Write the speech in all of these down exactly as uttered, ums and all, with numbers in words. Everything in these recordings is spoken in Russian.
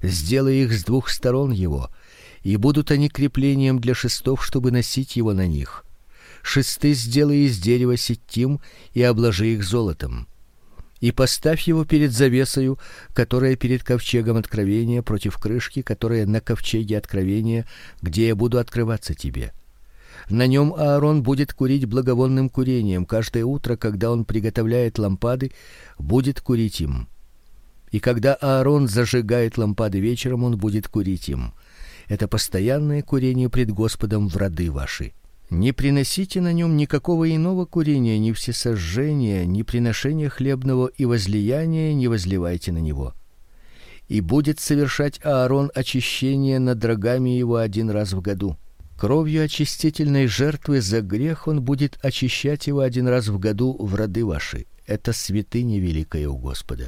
Сделай их с двух сторон его, и будут они креплением для шестов, чтобы носить его на них. Шесты сделай из дерева ситим и обложи их золотом. И поставь его перед завесою, которая перед ковчегом откровения, против крышки, которая на ковчеге откровения, где я буду открываться тебе. На нем Аарон будет курить благовонным курением каждое утро, когда он приготовляет лампады, будет курить им. И когда Аарон зажигает лампады вечером, он будет курить им. Это постоянное курение пред Господом в роды ваши. Не приносите на нем никакого иного курения, ни всесожжения, ни приношения хлебного и возлияния не возливайте на него. И будет совершать Аарон очищение над рогами его один раз в году. Кровью очистительной жертвы за грех он будет очищать его один раз в году в роды ваши. Это святыня великая у Господа.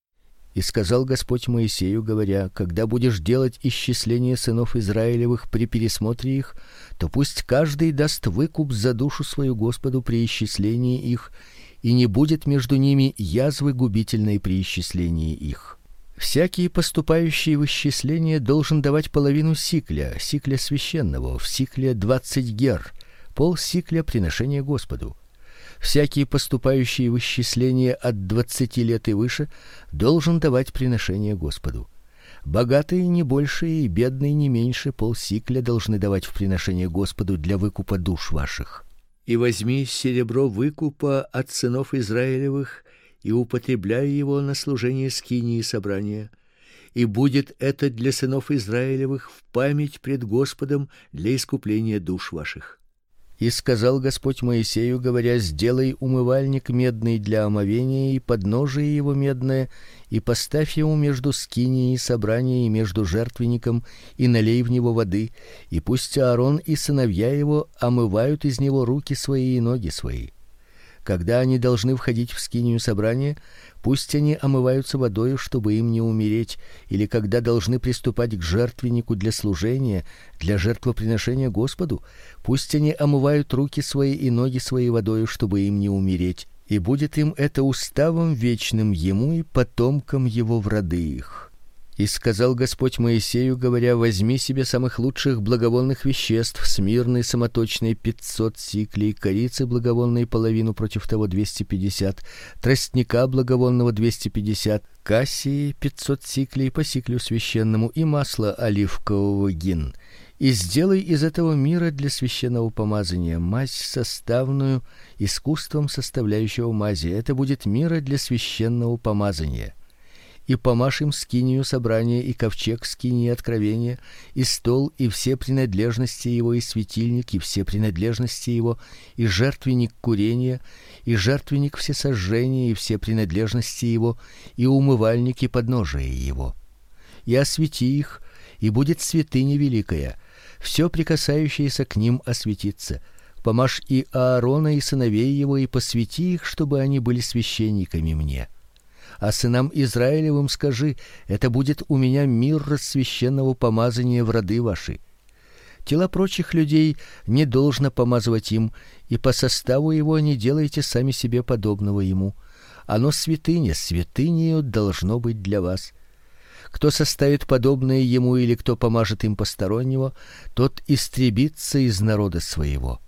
И сказал Господь Моисею, говоря: когда будешь делать исчисление сынов Израилевых при пересмотре их, то пусть каждый даст выкуп за душу свою Господу при исчислении их, и не будет между ними язвы губительной при исчислении их. Всякий поступающий в исчисление должен давать половину сикля, сикля священного, в сикле двадцать гер, пол сикля приношения Господу. Всякий поступающий в исчисление от двадцати лет и выше должен давать приношение Господу. Богатые не больше и бедные не меньше полсикля должны давать в приношение Господу для выкупа душ ваших. И возьми серебро выкупа от сынов Израилевых и употребляй его на служение скинии собрания, и будет это для сынов Израилевых в память пред Господом для искупления душ ваших. И сказал Господь Моисею, говоря: сделай умывальник медный для омовения и подножие его медное, и поставь его между скинией собрания и между жертвенником, и налей в него воды, и пусть Аарон и сыновья его омывают из него руки свои и ноги свои. Когда они должны входить в скинию собрания, пусть они омываются водою, чтобы им не умереть, или когда должны приступать к жертвеннику для служения, для жертвоприношения Господу, пусть они омывают руки свои и ноги свои водою, чтобы им не умереть, и будет им это уставом вечным ему и потомкам его в роды их. И сказал Господь Моисею, говоря: возьми себе самых лучших благовонных веществ, смирной самоточной пятьсот сиклей, корицы благовонной половину против того двести пятьдесят, тростника благовонного двести пятьдесят, кассии пятьсот сиклей по сиклю священному и масла оливкового гин. И сделай из этого мира для священного помазания мазь составную искусством составляющего мази. Это будет мира для священного помазания. И помажь им скинию собрания и ковчег скинии откровения, и стол, и все принадлежности его, и светильник, и все принадлежности его, и жертвенник курения, и жертвенник всесожжения, и все принадлежности его, и умывальник, и подножие его. И освети их, и будет святыня великая, все прикасающееся к ним осветится. Помажь и Аарона и сыновей его, и посвяти их, чтобы они были священниками мне. А сынам Израилевым скажи: это будет у меня мир священного помазания в роды ваши. Тела прочих людей не должно помазывать им, и по составу его не делайте сами себе подобного ему. Оно святыня, святынею должно быть для вас. Кто составит подобное ему или кто помажет им постороннего, тот истребится из народа своего.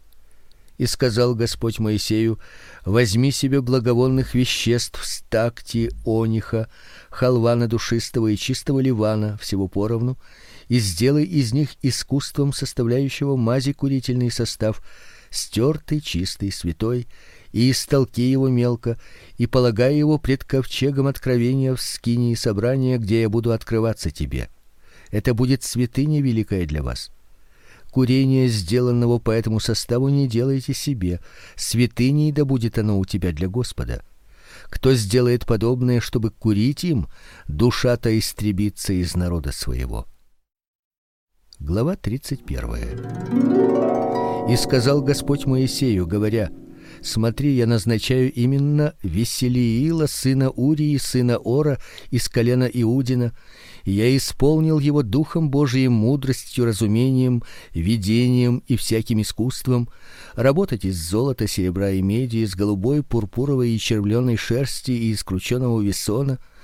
И сказал Господь Моисею: возьми себе благовонных веществ стакти, ониха, халвана душистого и чистого ливана, всего поровну, и сделай из них искусством составляющего мази курительный состав, стертый, чистый, святой, и истолки его мелко, и полагай его пред ковчегом откровения в скинии собрания, где я буду открываться тебе. Это будет святыня великая для вас. Курение, сделанного по этому составу, не делайте себе, святыней да будет оно у тебя для Господа. Кто сделает подобное, чтобы курить им, душа-то истребится из народа своего. Глава тридцать первая. И сказал Господь Моисею, говоря: смотри, я назначаю именно Веселиила, сына Урии, сына Ора, из колена Иудина, и я исполнил его духом Божиим, мудростью, разумением, видением и всяким искусством, работать из золота, серебра и меди, из голубой, пурпуровой и червленой шерсти и из крученого весона,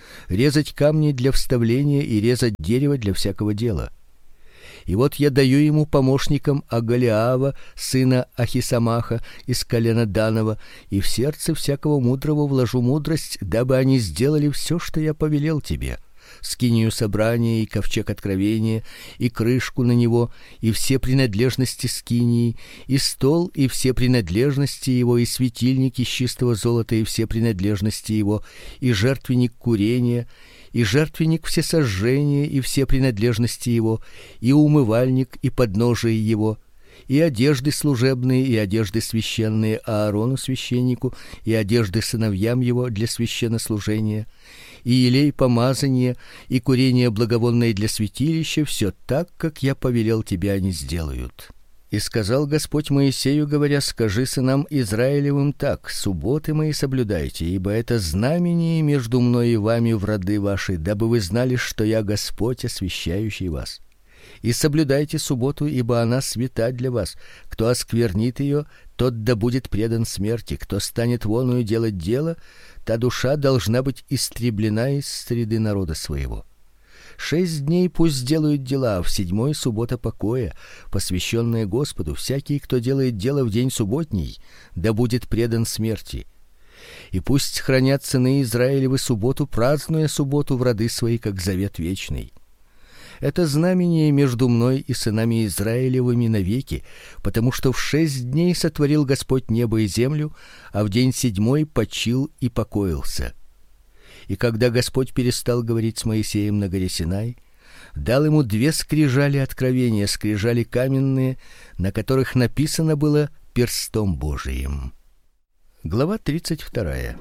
резать камни для вставления и резать дерево для всякого дела. И вот я даю ему помощникам Агалиава, сына Ахисамаха из колена Данова, и в сердце всякого мудрого вложу мудрость, дабы они сделали все, что я повелел тебе: скинию собрания и ковчег откровения, и крышку на него, и все принадлежности скинии, и стол, и все принадлежности его, и светильник из чистого золота, и все принадлежности его, и жертвенник курения, и жертвенник всесожжения, и все принадлежности его, и умывальник, и подножие его, и одежды служебные, и одежды священные Аарону священнику, и одежды сыновьям его для священнослужения, и елей помазания, и курение благовонное для святилища, все так, как я повелел тебе, они сделают. И сказал Господь Моисею, говоря: скажи сынам Израилевым так: субботы мои соблюдайте, ибо это знамение между мной и вами в роды ваши, дабы вы знали, что я Господь, освящающий вас. И соблюдайте субботу, ибо она свята для вас. Кто осквернит ее, тот да будет предан смерти. Кто станет воною делать дело, та душа должна быть истреблена из среды народа своего. Шесть дней пусть делают дела, а в седьмой суббота покоя, посвященная Господу. Всякий, кто делает дело в день субботний, да будет предан смерти. И пусть хранят сыны Израилевы субботу, празднуя субботу в роды свои, как завет вечный. Это знамение между мной и сынами Израилевыми навеки, потому что в шесть дней сотворил Господь небо и землю, а в день седьмой почил и покоился. И когда Господь перестал говорить с Моисеем на горе Синай, дал ему две скрижали откровения, скрижали каменные, на которых написано было перстом Божиим. Глава тридцать вторая.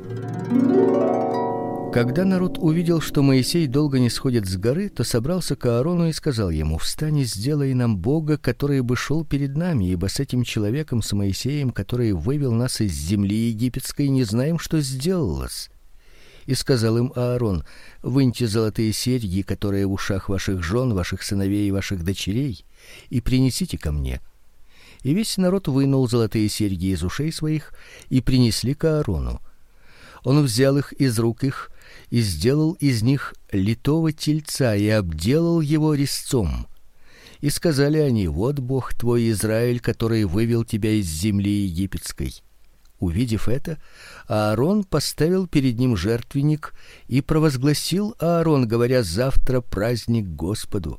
Когда народ увидел, что Моисей долго не сходит с горы, то собрался к Аарону и сказал ему: встань и сделай нам Бога, который бы шел перед нами, ибо с этим человеком, с Моисеем, который вывел нас из земли египетской, не знаем, что сделалось. И сказал им Аарон: выньте золотые серьги, которые в ушах ваших жен, ваших сыновей и ваших дочерей, и принесите ко мне. И весь народ вынул золотые серьги из ушей своих и принесли к Аарону. Он взял их из рук их и сделал из них литого тельца и обделал его резцом. И сказали они: вот Бог твой Израиль, который вывел тебя из земли египетской. Увидев это, Аарон поставил перед ним жертвенник и провозгласил Аарон, говоря: завтра праздник Господу.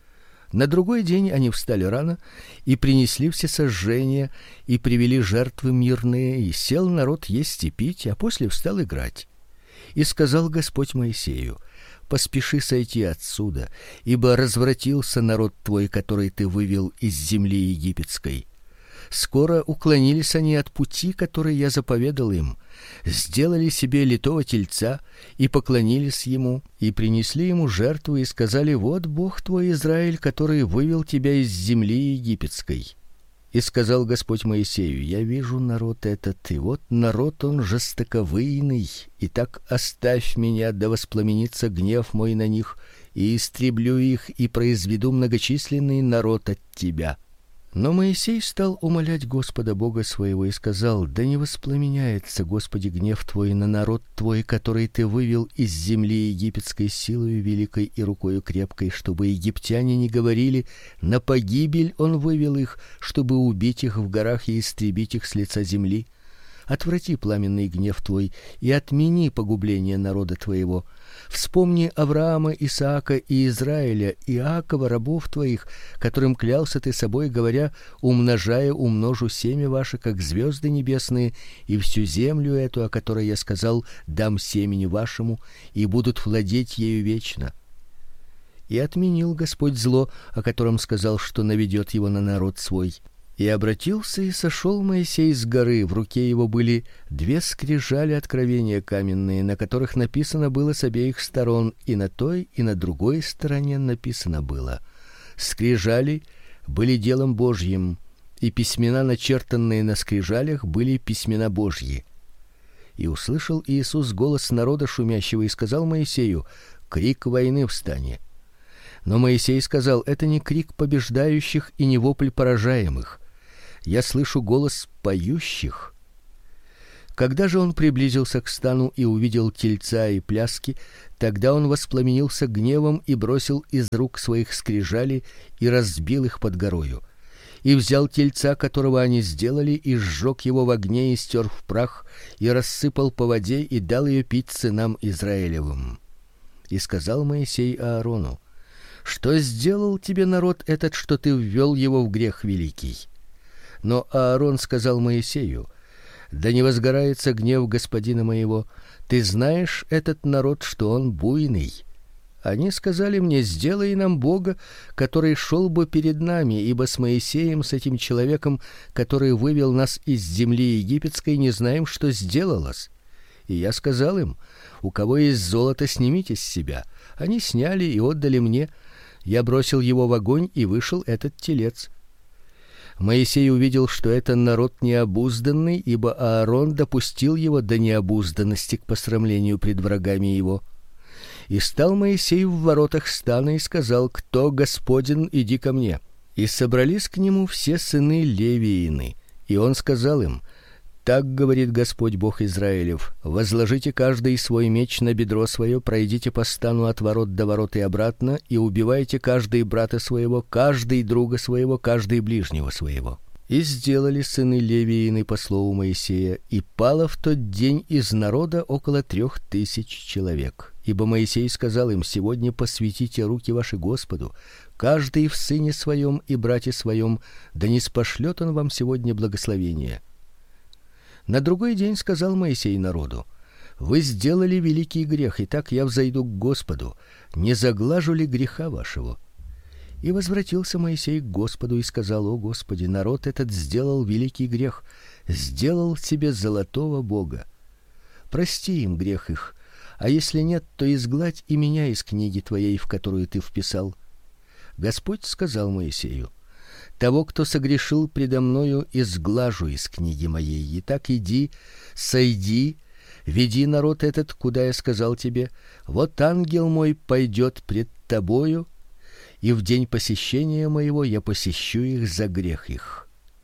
На другой день они встали рано и принесли всесожжения и привели жертвы мирные, и сел народ есть и пить, а после встал играть. И сказал Господь Моисею: поспеши сойти отсюда, ибо развратился народ твой, который ты вывел из земли египетской. Скоро уклонились они от пути, который я заповедал им, сделали себе литого тельца и поклонились ему, и принесли ему жертву и сказали: вот Бог твой Израиль, который вывел тебя из земли египетской. И сказал Господь Моисею: я вижу народ этот, и вот народ он жестоковыйный, и так оставь меня, да воспламенится гнев мой на них, и истреблю их, и произведу многочисленный народ от тебя. Но Моисей стал умолять Господа Бога своего и сказал: да не воспламеняется, Господи, гнев твой на народ твой, который ты вывел из земли египетской силою великой и рукою крепкой, чтобы египтяне не говорили: на погибель он вывел их, чтобы убить их в горах и истребить их с лица земли. Отврати пламенный гнев твой и отмени погубление народа твоего. Вспомни Авраама, Исаака и Израиля, Иакова, рабов твоих, которым клялся ты собой, говоря: умножая умножу семя ваше, как звезды небесные, и всю землю эту, о которой я сказал, дам семени вашему, и будут владеть ею вечно. И отменил Господь зло, о котором сказал, что наведет его на народ свой. И обратился и сошел Моисей с горы, в руке его были две скрижали откровения каменные, на которых написано было с обеих сторон, и на той, и на другой стороне написано было. Скрижали были делом Божьим, и письмена, начертанные на скрижалях, были письмена Божьи. И услышал Иисус голос народа шумящего и сказал Моисею: крик войны встане. Но Моисей сказал: это не крик побеждающих и не вопль поражаемых. Я слышу голос поющих. Когда же он приблизился к стану и увидел тельца и пляски, тогда он воспламенился гневом и бросил из рук своих скрижали и разбил их под горою. И взял тельца, которого они сделали, и сжег его в огне и стер в прах, и рассыпал по воде и дал ее пить сынам Израилевым. И сказал Моисей Аарону: что сделал тебе народ этот, что ты ввел его в грех великий? Но Аарон сказал Моисею: да не возгорается гнев господина моего, ты знаешь этот народ, что он буйный. Они сказали мне: сделай нам бога, который шел бы перед нами, ибо с Моисеем, с этим человеком, который вывел нас из земли египетской, не знаем, что сделалось. И я сказал им: у кого есть золото, снимите с себя. Они сняли и отдали мне. Я бросил его в огонь, и вышел этот телец. Моисей увидел, что это народ необузданный, ибо Аарон допустил его до необузданности к посрамлению пред врагами его. И стал Моисей в воротах стана и сказал: кто Господин, иди ко мне. И собрались к нему все сыны Левиины, и он сказал им: так говорит Господь Бог Израилев: возложите каждый свой меч на бедро свое, пройдите по стану от ворот до ворот и обратно, и убивайте каждый брата своего, каждый друга своего, каждый ближнего своего. И сделали сыны Левиины по слову Моисея, и пало в тот день из народа около трех тысяч человек. Ибо Моисей сказал им: сегодня посвятите руки ваши Господу, каждый в сыне своем и брате своем, да ниспошлет он вам сегодня благословение. На другой день сказал Моисей народу: вы сделали великий грех, и так я взойду к Господу, не заглажу ли греха вашего? И возвратился Моисей к Господу и сказал: о Господи, народ этот сделал великий грех, сделал себе золотого бога. Прости им грех их, а если нет, то изгладь и меня из книги твоей, в которую ты вписал. Господь сказал Моисею: того, кто согрешил предо мною, изглажу из книги моей. Итак, иди, сойди, веди народ этот, куда я сказал тебе. Вот ангел мой пойдет пред тобою, и в день посещения моего я посещу их за грех их.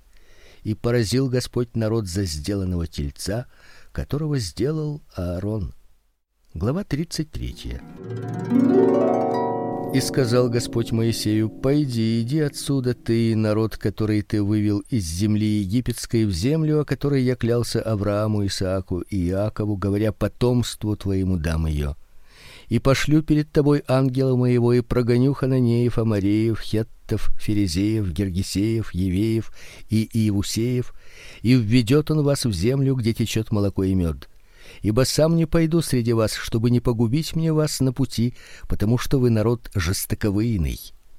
И поразил Господь народ за сделанного тельца, которого сделал Аарон. Глава тридцать третья. И сказал Господь Моисею: пойди, иди отсюда, ты и народ, который ты вывел из земли египетской в землю, о которой я клялся Аврааму, Исааку и Иакову, говоря: потомству твоему дам ее. И пошлю перед тобой ангела моего, и прогоню хананеев, амореев, хеттов, ферезеев, гиргесеев, евеев и иевусеев, и введет он вас в землю, где течет молоко и мед. Ибо сам не пойду среди вас, чтобы не погубить мне вас на пути, потому что вы народ жестоковыйный.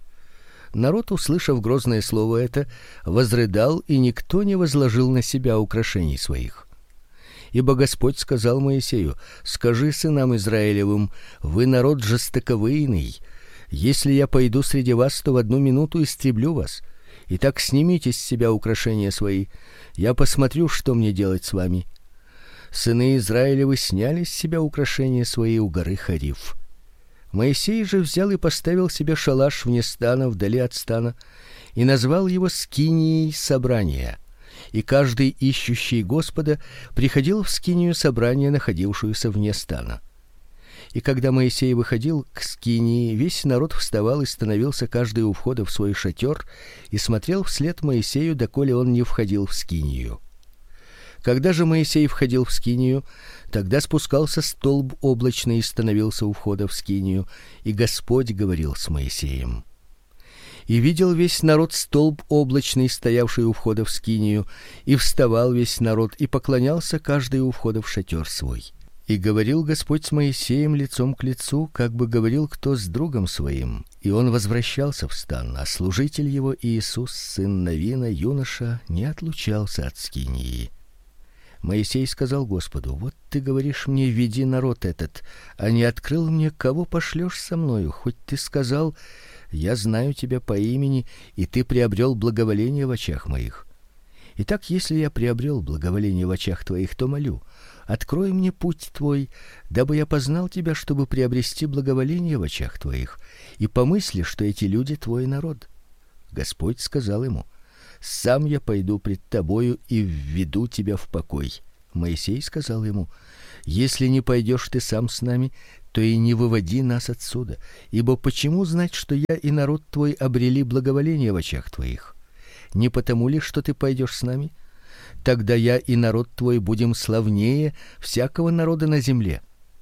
Народ, услышав грозное слово это, возрыдал, и никто не возложил на себя украшений своих. Ибо Господь сказал Моисею: скажи сынам Израилевым: вы народ жестоковыйный. Если я пойду среди вас, то в одну минуту истреблю вас. Итак, снимите с себя украшения свои. Я посмотрю, что мне делать с вами. Сыны Израилевы сняли с себя украшения свои у горы Хорив. Моисей же взял и поставил себе шалаш вне стана, вдали от стана, и назвал его скинией собрания. И каждый ищущий Господа приходил в скинию собрания, находившуюся вне стана. И когда Моисей выходил к скинии, весь народ вставал и становился каждый у входа в свой шатер и смотрел вслед Моисею, доколе он не входил в скинию. Когда же Моисей входил в скинию, тогда спускался столб облачный и становился у входа в скинию, и Господь говорил с Моисеем. И видел весь народ столб облачный, стоявший у входа в скинию, и вставал весь народ и поклонялся каждый у входа в шатер свой. И говорил Господь с Моисеем лицом к лицу, как бы говорил кто с другом своим. И он возвращался в стан, а служитель его Иисус, сын Навина, юноша, не отлучался от скинии. Моисей сказал Господу: вот ты говоришь мне: веди народ этот, а не открыл мне, кого пошлешь со мною, хоть ты сказал: я знаю тебя по имени, и ты приобрел благоволение в очах моих. Итак, если я приобрел благоволение в очах твоих, то молю: открой мне путь твой, дабы я познал тебя, чтобы приобрести благоволение в очах твоих, и помысли, что эти люди твой народ. Господь сказал ему: сам я пойду пред тобою и введу тебя в покой. Моисей сказал ему: если не пойдешь ты сам с нами, то и не выводи нас отсюда, ибо почему знать, что я и народ твой обрели благоволение в очах твоих? Не потому ли, что ты пойдешь с нами? Тогда я и народ твой будем славнее всякого народа на земле.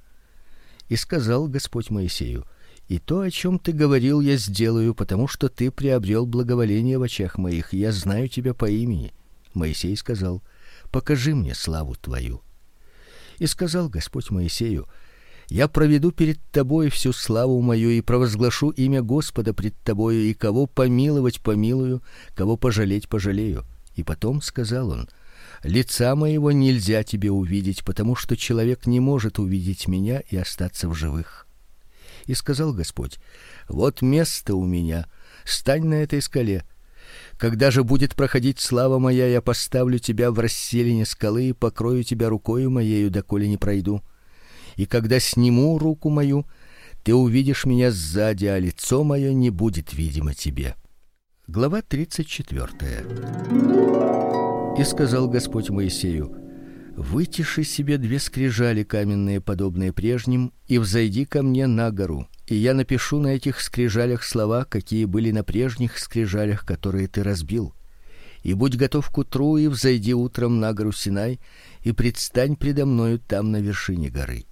И сказал Господь Моисею: и то, о чем ты говорил, я сделаю, потому что ты приобрел благоволение в очах моих, я знаю тебя по имени. Моисей сказал: покажи мне славу твою. И сказал Господь Моисею: я проведу перед тобой всю славу мою и провозглашу имя Господа пред тобою, и кого помиловать помилую, кого пожалеть пожалею. И потом сказал он: лица моего нельзя тебе увидеть, потому что человек не может увидеть меня и остаться в живых. И сказал Господь: вот место у меня, стань на этой скале. Когда же будет проходить слава моя, я поставлю тебя в расселине скалы и покрою тебя рукою моею, доколе не пройду. И когда сниму руку мою, ты увидишь меня сзади, а лицо мое не будет видимо тебе. Глава тридцать четвёртая. И сказал Господь Моисею: вытиши себе две скрижали каменные, подобные прежним, и взойди ко мне на гору, и я напишу на этих скрижалях слова, какие были на прежних скрижалях, которые ты разбил. И будь готов к утру, и взойди утром на гору Синай, и предстань предо мною там на вершине горы.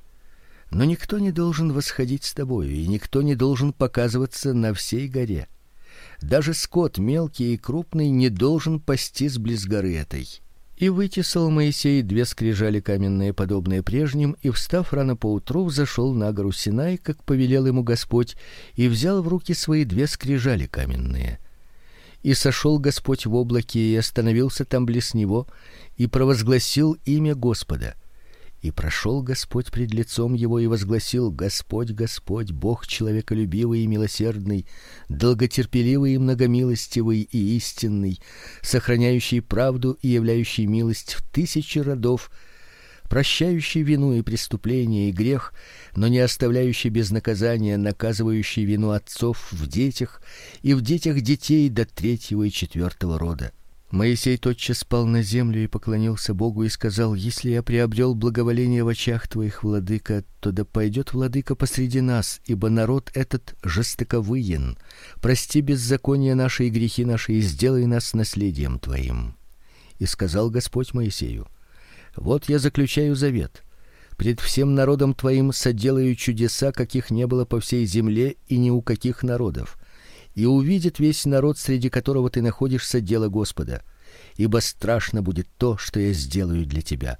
Но никто не должен восходить с тобою, и никто не должен показываться на всей горе. Даже скот мелкий и крупный не должен пастись близ горы этой. И вытесал Моисей две скрижали каменные, подобные прежним, и, встав рано поутру, взошел на гору Синай, как повелел ему Господь, и взял в руки свои две скрижали каменные. И сошел Господь в облаке и остановился там близ него, и провозгласил имя Господа. И прошел Господь пред лицом его и возгласил: Господь, Господь, Бог человеколюбивый и милосердный, долготерпеливый и многомилостивый и истинный, сохраняющий правду и являющий милость в тысячи родов, прощающий вину и преступление и грех, но не оставляющий без наказания, наказывающий вину отцов в детях и в детях детей до третьего и четвертого рода. Моисей тотчас пал на землю и поклонился Богу и сказал: если я приобрел благоволение в очах твоих, владыка, то да пойдет владыка посреди нас, ибо народ этот жестоковыен. Прости беззакония наши и грехи наши, и сделай нас наследием твоим. И сказал Господь Моисею: вот я заключаю завет. Пред всем народом твоим соделаю чудеса, каких не было по всей земле и ни у каких народов. И увидит весь народ, среди которого ты находишься, дело Господа, ибо страшно будет то, что я сделаю для тебя.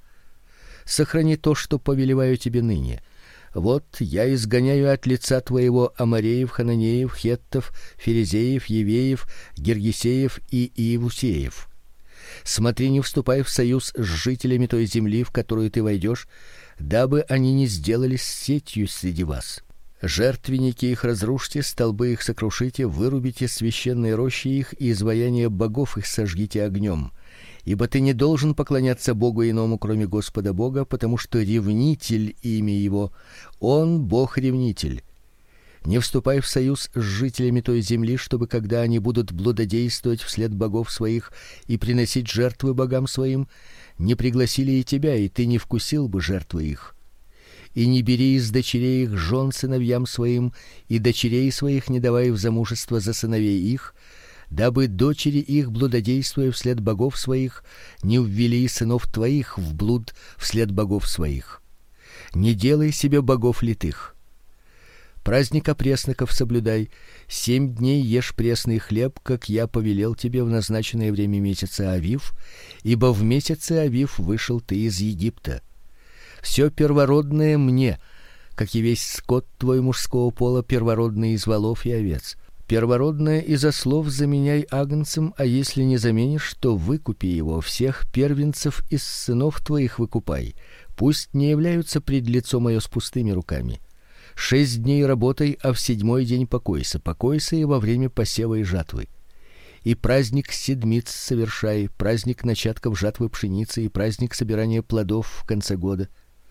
Сохрани то, что повелеваю тебе ныне. Вот я изгоняю от лица твоего амореев, хананеев, хеттов, ферезеев, евеев, гиргесеев и иевусеев. Смотри, не вступай в союз с жителями той земли, в которую ты войдешь, дабы они не сделались сетью среди вас. Жертвенники их разрушьте, столбы их сокрушите, вырубите священные рощи их и изваяния богов их сожгите огнем. Ибо ты не должен поклоняться богу иному, кроме Господа Бога, потому что ревнитель имя его, он Бог-ревнитель. Не вступай в союз с жителями той земли, чтобы, когда они будут блудодействовать вслед богов своих и приносить жертвы богам своим, не пригласили и тебя, и ты не вкусил бы жертвы их. И не бери из дочерей их жен сыновьям своим, и дочерей своих не давай в замужество за сыновей их, дабы дочери их, блудодействуя вслед богов своих, не ввели сынов твоих в блуд вслед богов своих. Не делай себе богов литых. Праздник опресноков соблюдай, семь дней ешь пресный хлеб, как я повелел тебе в назначенное время месяца Авив, ибо в месяце Авив вышел ты из Египта. Все первородное мне, как и весь скот твой мужского пола, первородный из волов и овец. Первородное из ослов заменяй агнцем, а если не заменишь, то выкупи его, всех первенцев из сынов твоих выкупай. Пусть не являются пред лицо мое с пустыми руками. Шесть дней работай, а в седьмой день покойся, покойся и во время посева и жатвы. И праздник седмиц совершай, праздник начатков жатвы пшеницы и праздник собирания плодов в конце года.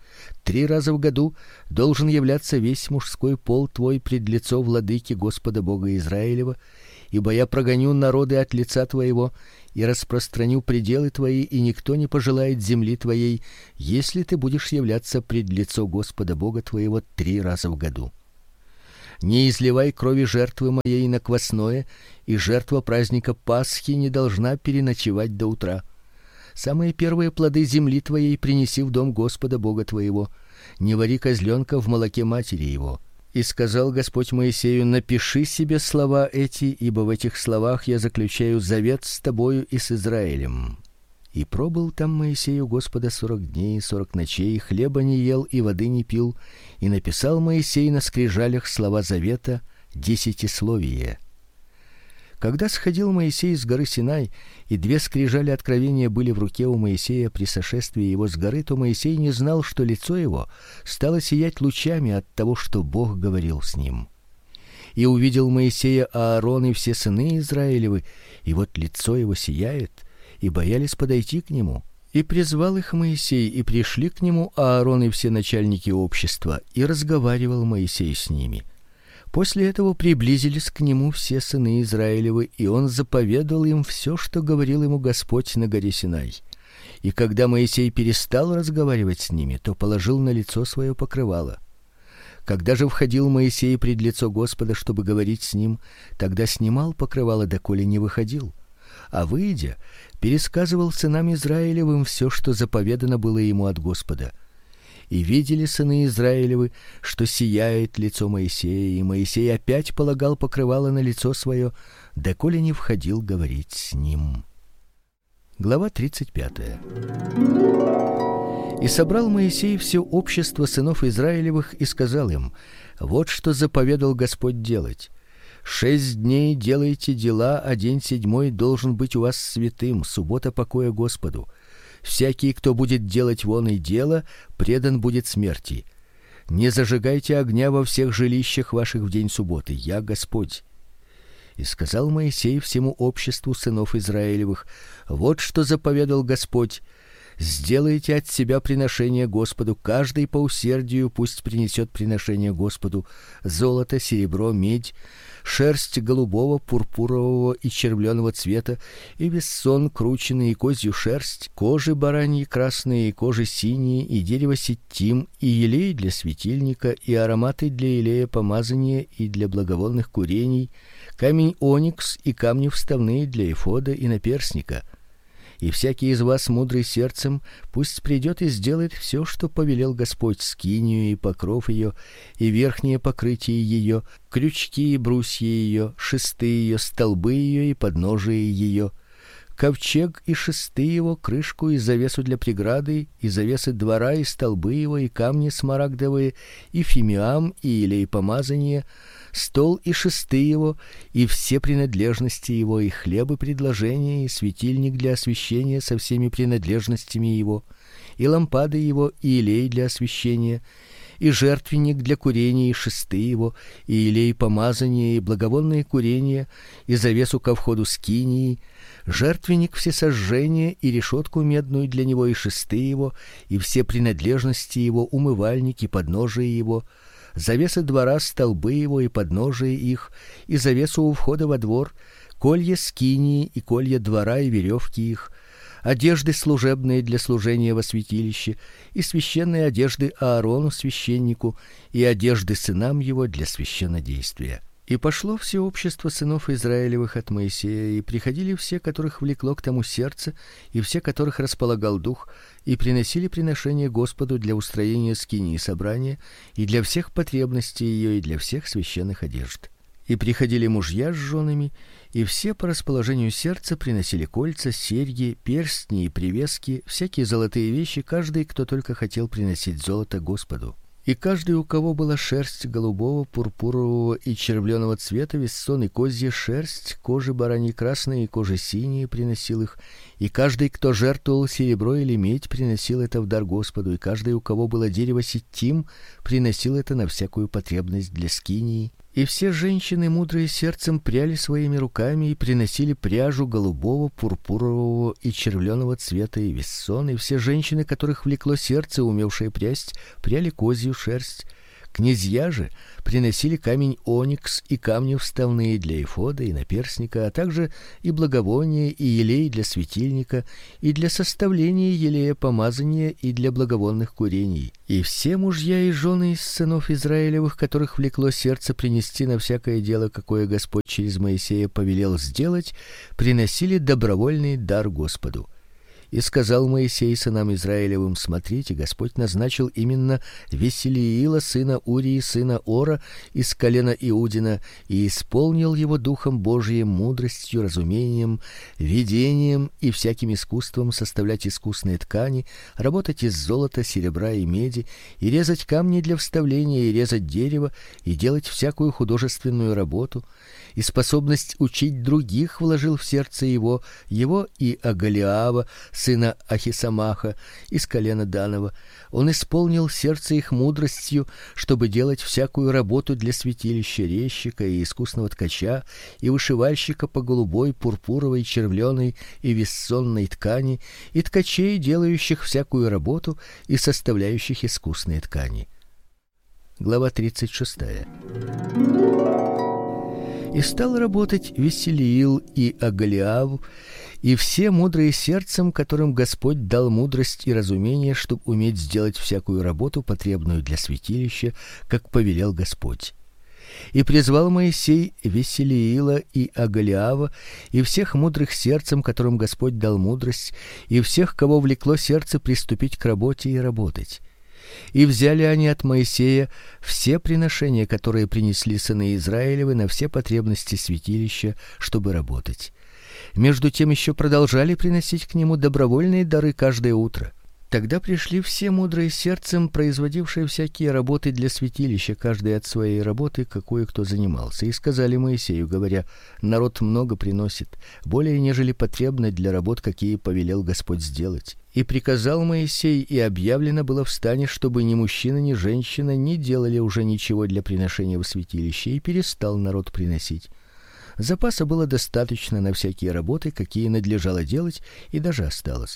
Три раза в году должен являться весь мужской пол твой пред лицо владыки Господа Бога Израилева, ибо я прогоню народы от лица твоего и распространю пределы твои, и никто не пожелает земли твоей, если ты будешь являться пред лицо Господа Бога твоего три раза в году. Не изливай крови жертвы моей на квасное, и жертва праздника Пасхи не должна переночевать до утра. Самые первые плоды земли твоей принеси в дом Господа Бога твоего. Не вари козленка в молоке матери его. И сказал Господь Моисею: напиши себе слова эти, ибо в этих словах я заключаю завет с тобою и с Израилем. И пробыл там Моисей у Господа сорок дней и сорок ночей, хлеба не ел и воды не пил, и написал Моисей на скрижалях слова завета, десятисловие. Когда сходил Моисей с горы Синай, и две скрижали откровения были в руке у Моисея при сошествии его с горы, то Моисей не знал, что лицо его стало сиять лучами от того, что Бог говорил с ним. И увидел Моисея Аарон и все сыны Израилевы, и вот лицо его сияет, и боялись подойти к нему. И призвал их Моисей, и пришли к нему Аарон и все начальники общества, и разговаривал Моисей с ними. После этого приблизились к нему все сыны Израилевы, и он заповедал им все, что говорил ему Господь на горе Синай. И когда Моисей перестал разговаривать с ними, то положил на лицо свое покрывало. Когда же входил Моисей пред лицо Господа, чтобы говорить с ним, тогда снимал покрывало, доколе не выходил. А выйдя, пересказывал сынам Израилевым все, что заповедано было ему от Господа. И видели сыны Израилевы, что сияет лицо Моисея, и Моисей опять полагал покрывало на лицо свое, доколе не входил говорить с ним. Глава тридцать пятая. И собрал Моисей все общество сынов Израилевых и сказал им: вот что заповедал Господь делать. Шесть дней делайте дела, а день седьмой должен быть у вас святым, суббота покоя Господу. Всякий, кто будет делать вон и дело, предан будет смерти. Не зажигайте огня во всех жилищах ваших в день субботы. Я Господь. И сказал Моисей всему обществу сынов Израилевых: вот что заповедал Господь: сделайте от себя приношение Господу, каждый по усердию пусть принесет приношение Господу: золото, серебро, медь, шерсть голубого, пурпурового и червленого цвета, и вессон крученый, и козью шерсть, кожи бараньи красные, и кожи синие, и дерево ситим, и елей для светильника, и ароматы для елея помазания и для благовонных курений, камень оникс и камни вставные для эфода и наперстника. И всякий из вас, мудрый сердцем, пусть придет и сделает все, что повелел Господь: скинию и покров ее, и верхнее покрытие ее, крючки и брусья ее, шесты ее, столбы ее и подножие ее, ковчег и шесты его, крышку и завесу для преграды, и завесы двора, и столбы его, и камни смарагдовые, и фимиам, и елей помазания, стол и шесты его, и все принадлежности его, и хлеб и предложения, и светильник для освещения со всеми принадлежностями его, и лампады его, и елей для освещения, и жертвенник для курения, и шесты его, и елей помазания, и благовонные курения, и завесу ко входу скинии, жертвенник всесожжения, и решетку медную для него, и шесты его, и все принадлежности его, умывальники, подножие его, завесы двора, столбы его и подножие их, и завесу у входа во двор, колья скинии и колья двора и веревки их, одежды служебные для служения во святилище, и священные одежды Аарону священнику, и одежды сынам его для священнодействия. И пошло все общество сынов Израилевых от Моисея, и приходили все, которых влекло к тому сердце, и все, которых располагал дух, и приносили приношения Господу для устроения скинии собрания, и для всех потребностей ее, и для всех священных одежд. И приходили мужья с женами, и все по расположению сердца приносили кольца, серьги, перстни и привески, всякие золотые вещи, каждый, кто только хотел приносить золото Господу. И каждый, у кого была шерсть голубого, пурпурового и червленого цвета, вессон и козья шерсть, кожи бараньи красные и кожи синие, приносил их. И каждый, кто жертвовал серебро или медь, приносил это в дар Господу. И каждый, у кого было дерево ситим, приносил это на всякую потребность для скинии. И все женщины, мудрые сердцем, пряли своими руками и приносили пряжу голубого, пурпурового и червленого цвета и вессон. И все женщины, которых влекло сердце, умевшие прясть, пряли козью шерсть, Князья же приносили камень оникс и камни вставные для эфода и наперстника, а также и благовония, и елей для светильника, и для составления елея помазания, и для благовонных курений. И все мужья и жены из сынов Израилевых, которых влекло сердце принести на всякое дело, какое Господь через Моисея повелел сделать, приносили добровольный дар Господу. И сказал Моисей сынам Израилевым: смотрите, Господь назначил именно Веселиила сына Урии сына Ора из колена Иудина, и исполнил его духом Божиим, мудростью, разумением, видением и всяким искусством составлять искусные ткани, работать из золота, серебра и меди, и резать камни для вставления, и резать дерево, и делать всякую художественную работу. И способность учить других вложил в сердце его, его и Агалиава сына Ахисамаха из колена Данова. Он исполнил сердце их мудростью, чтобы делать всякую работу для святилища, резчика и искусного ткача, и вышивальщика по голубой, пурпуровой, червленой и вессонной ткани, и ткачей, делающих всякую работу и составляющих искусные ткани. Глава тридцать шестая. И стал работать Веселиил и Агалиав, и все мудрые сердцем, которым Господь дал мудрость и разумение, чтобы уметь сделать всякую работу, потребную для святилища, как повелел Господь. И призвал Моисей Веселиила и Агалиава, и всех мудрых сердцем, которым Господь дал мудрость, и всех, кого влекло сердце приступить к работе и работать. И взяли они от Моисея все приношения, которые принесли сыны Израилевы на все потребности святилища, чтобы работать. Между тем еще продолжали приносить к нему добровольные дары каждое утро. Тогда пришли все мудрые сердцем, производившие всякие работы для святилища, каждый от своей работы, какую кто занимался, и сказали Моисею, говоря: народ много приносит, более нежели потребно для работ, какие повелел Господь сделать. И приказал Моисей, и объявлено было в стане, чтобы ни мужчина, ни женщина не делали уже ничего для приношения в святилище, и перестал народ приносить. Запаса было достаточно на всякие работы, какие надлежало делать, и даже осталось.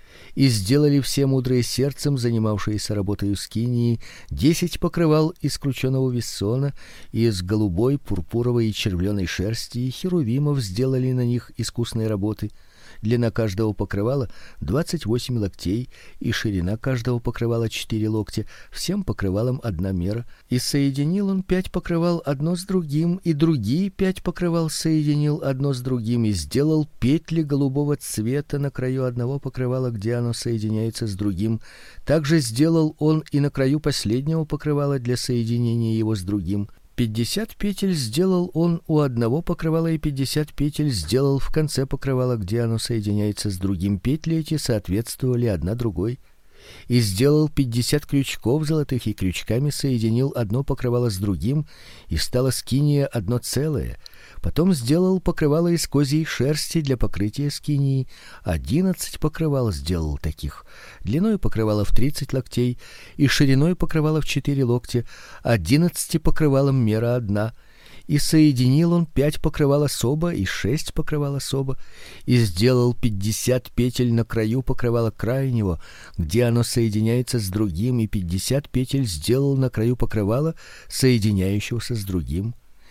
И сделали все мудрые сердцем, занимавшиеся работой скинии, десять покрывал из крученого вессона, и из голубой, пурпуровой и червленой шерсти, и херувимов сделали на них искусные работы. Длина каждого покрывала двадцать восемь локтей, и ширина каждого покрывала четыре локтя, всем покрывалам одна мера. И соединил он пять покрывал одно с другим, и другие пять покрывал соединил одно с другим, и сделал петли голубого цвета на краю одного покрывала, где оно соединяется с другим. Также сделал он и на краю последнего покрывала для соединения его с другим. Пятьдесят петель сделал он у одного покрывала, и пятьдесят петель сделал в конце покрывала, где оно соединяется с другим. Петли эти соответствовали одна другой. И сделал пятьдесят крючков золотых, и крючками соединил одно покрывало с другим, и стало скиния одно целое. Потом сделал покрывало из козьей шерсти для покрытия скинии. Одиннадцать покрывал сделал таких. Длиной покрывала в тридцать локтей, и шириной покрывала в четыре локтя. Одиннадцати покрывалам мера одна. И соединил он пять покрывал особо и шесть покрывал особо, и сделал пятьдесят петель на краю покрывала крайнего, где оно соединяется с другим, и пятьдесят петель сделал на краю покрывала, соединяющегося с другим.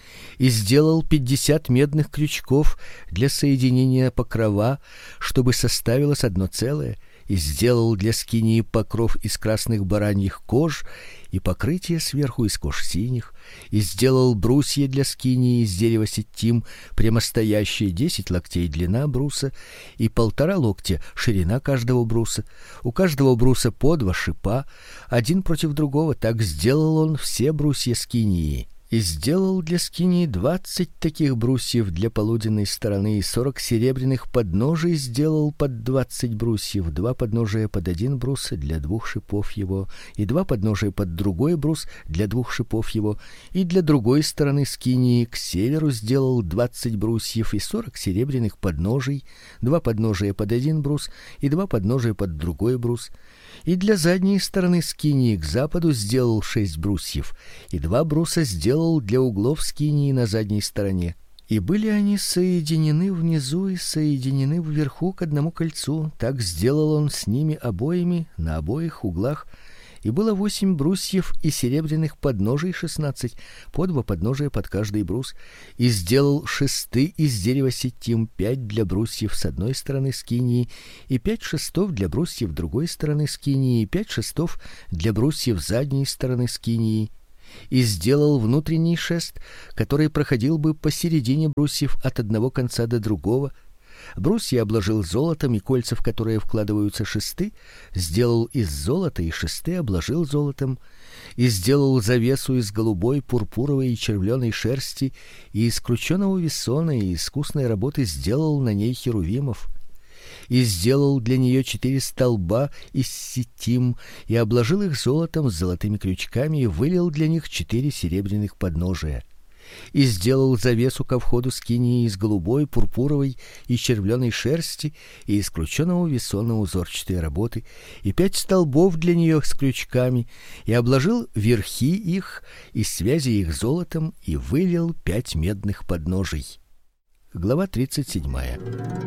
И сделал пятьдесят медных крючков для соединения покрова, чтобы составилось одно целое, и сделал для скинии покров из красных бараньих кож и покрытие сверху из кож синих, и сделал брусья для скинии из дерева ситим, прямостоящие, десять локтей длина бруса и полтора локтя ширина каждого бруса, у каждого бруса по два шипа, один против другого. Так сделал он все брусья скинии. И сделал для скинии двадцать таких брусьев для полуденной стороны, и сорок серебряных подножий сделал под двадцать брусьев, два подножия под один брус для двух шипов его, и два подножия под другой брус для двух шипов его, и для другой стороны скинии к северу сделал двадцать брусьев и сорок серебряных подножий, два подножия под один брус и два подножия под другой брус. И для задней стороны скинии к западу сделал шесть брусьев, и два бруса сделал для углов скинии на задней стороне. И были они соединены внизу и соединены вверху к одному кольцу. Так сделал он с ними обоими на обоих углах, И было восемь брусьев и серебряных подножий шестнадцать, по два подножия под каждый брус, и сделал шесты из дерева ситим, пять для брусьев с одной стороны скинии, и пять шестов для брусьев другой стороны скинии, и пять шестов для брусьев задней стороны скинии. И сделал внутренний шест, который проходил бы посередине брусьев от одного конца до другого. Брусья обложил золотом, и кольца, в которые вкладываются шесты, сделал из золота, и шесты обложил золотом. И сделал завесу из голубой, пурпуровой и червленой шерсти, и из крученого весона и искусной работы сделал на ней херувимов. И сделал для нее четыре столба из ситим, и обложил их золотом с золотыми крючками, и вылил для них четыре серебряных подножия. И сделал завесу ко входу скинии из голубой, пурпуровой и червленой шерсти и из крученого весона узорчатой работы, и пять столбов для нее с крючками, и обложил верхи их и связи их золотом, и вылил пять медных подножий. Глава тридцать седьмая.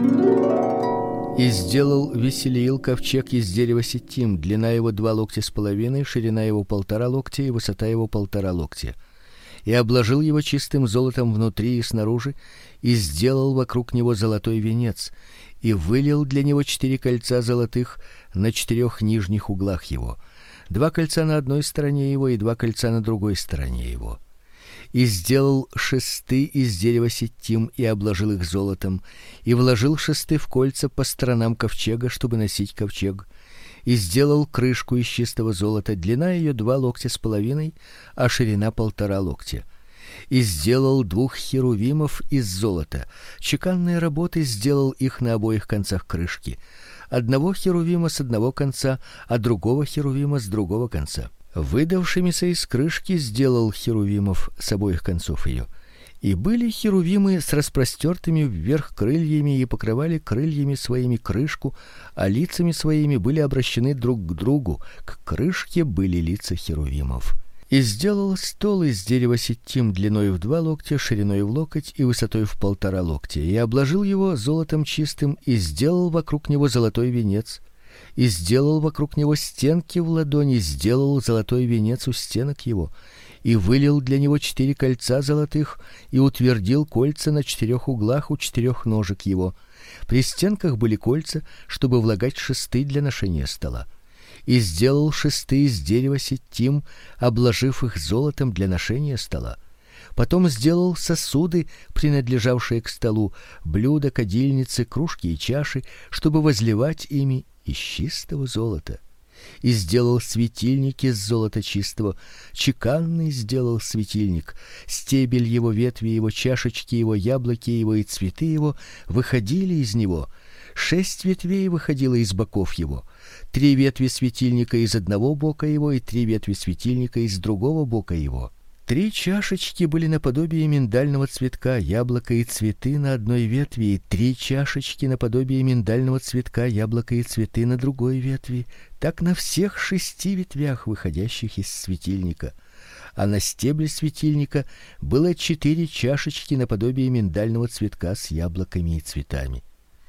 И сделал Весилиил ковчег из дерева ситим, длина его два локтя с половиной, ширина его полтора локтя и высота его полтора локтя. И обложил его чистым золотом внутри и снаружи, и сделал вокруг него золотой венец, и вылил для него четыре кольца золотых на четырех нижних углах его, два кольца на одной стороне его и два кольца на другой стороне его. И сделал шесты из дерева ситим, и обложил их золотом, и вложил шесты в кольца по сторонам ковчега, чтобы носить ковчег. И сделал крышку из чистого золота, длина ее два локтя с половиной, а ширина полтора локтя. И сделал двух херувимов из золота, чеканной работы сделал их на обоих концах крышки, одного херувима с одного конца, а другого херувима с другого конца. Выдавшимися из крышки сделал херувимов с обоих концов ее. И были херувимы с распростертыми вверх крыльями и покрывали крыльями своими крышку, а лицами своими были обращены друг к другу, к крышке были лица херувимов. И сделал стол из дерева ситим длиной в два локтя, шириной в локоть и высотой в полтора локтя, и обложил его золотом чистым, и сделал вокруг него золотой венец, и сделал вокруг него стенки в ладони, сделал золотой венец у стенок его, и вылил для него четыре кольца золотых, и утвердил кольца на четырех углах у четырех ножек его. При стенках были кольца, чтобы влагать шесты для ношения стола. И сделал шесты из дерева ситим, обложив их золотом для ношения стола. Потом сделал сосуды, принадлежавшие к столу, блюда, кадильницы, кружки и чаши, чтобы возливать ими из чистого золота. И сделал светильник из золота чистого, чеканный сделал светильник, стебель его, ветви его, чашечки его, яблоки его и цветы его выходили из него. Шесть ветвей выходило из боков его, три ветви светильника из одного бока его и три ветви светильника из другого бока его. Три чашечки были наподобие миндального цветка, яблоко и цветы на одной ветви, и три чашечки наподобие миндального цветка, яблоко и цветы на другой ветви, так на всех шести ветвях, выходящих из светильника. А на стебле светильника было четыре чашечки наподобие миндального цветка с яблоками и цветами.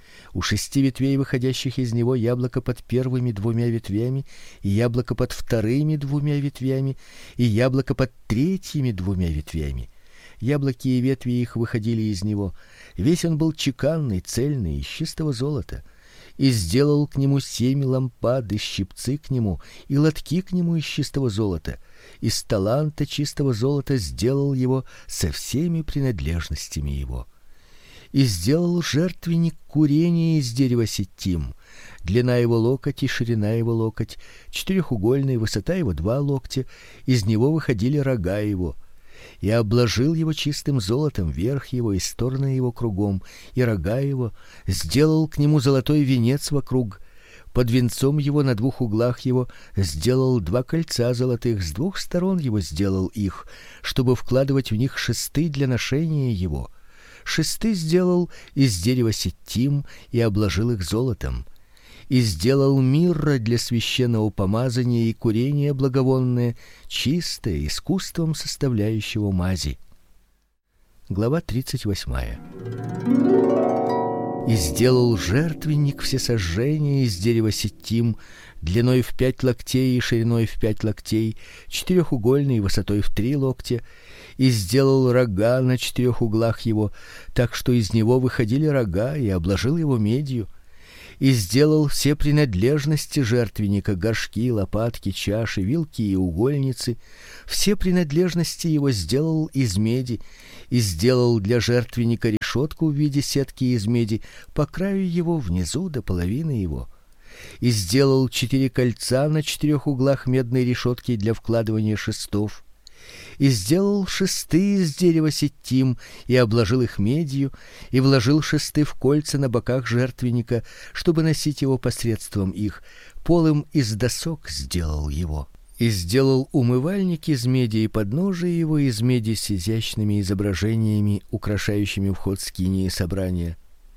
У шести ветвей, выходящих из него, яблоко под первыми двумя ветвями, и яблоко под вторыми двумя ветвями, и яблоко под третьими двумя ветвями. Яблоки и ветви их выходили из него. Весь он был чеканный, цельный, из чистого золота. И сделал к нему семь лампад, и щипцы к нему, и лотки к нему из чистого золота. Из таланта чистого золота сделал его со всеми принадлежностями его. И сделал жертвенник курения из дерева ситим, длина его локоть и ширина его локоть, четырехугольный, высота его два локтя, из него выходили рога его. И обложил его чистым золотом, верх его и стороны его кругом, и рога его, сделал к нему золотой венец вокруг. Под венцом его на двух углах его сделал два кольца золотых, с двух сторон его сделал их, чтобы вкладывать в них шесты для ношения его. Шесты сделал из дерева ситим и обложил их золотом. И сделал мирра для священного помазания и курения благовонное, чистое, искусством составляющего мази. Глава тридцать восьмая. И сделал жертвенник всесожжения из дерева ситим, длиной в пять локтей и шириной в пять локтей, четырехугольный и высотой в три локтя, и сделал рога на четырех углах его, так что из него выходили рога, и обложил его медью. И сделал все принадлежности жертвенника: горшки, лопатки, чаши, вилки и угольницы. Все принадлежности его сделал из меди, и сделал для жертвенника решетку в виде сетки из меди по краю его внизу до половины его. И сделал четыре кольца на четырех углах медной решетки для вкладывания шестов. И сделал шесты из дерева ситим, и обложил их медью, и вложил шесты в кольца на боках жертвенника, чтобы носить его посредством их. Полым из досок сделал его. И сделал умывальник из меди, и подножие его из меди с изящными изображениями, украшающими вход скинии собрания.